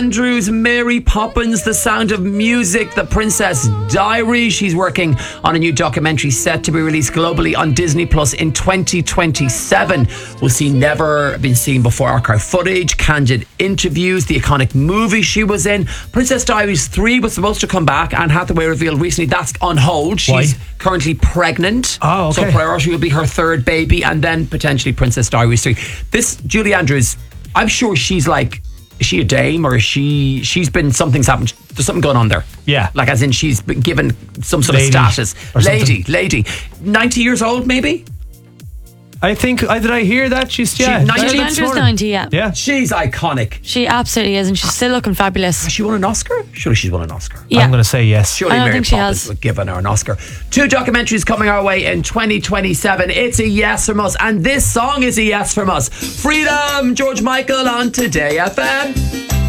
Andrews, Mary Poppins, The Sound of Music, The Princess Diary. She's working on a new documentary set to be released globally on Disney Plus in 2027. We'll see never been seen before archive footage, candid interviews, the iconic movie she was in. Princess Diaries 3 was supposed to come back. Anne Hathaway revealed recently that's on hold. She's currently pregnant. Oh, okay. So priority will be her third baby and then potentially Princess Diaries 3. This Julie Andrews, I'm sure she's like, is she a dame or is she's been, something's happened, there's something going on there. Yeah. Like as in she's been given some sort Lady of status. or Lady. 90 years old maybe? I think, did I hear that? She's, Julie Andrews 90, Yeah. She's iconic. She absolutely is, and she's still looking fabulous. Has she won an Oscar? Surely she's won an Oscar. Yeah. I'm going to say yes. Surely I don't Mary think she Poppins has. would give her an Oscar. 2 documentaries coming our way in 2027. It's a yes from us, and this song is a yes from us. Freedom, George Michael on Today FM.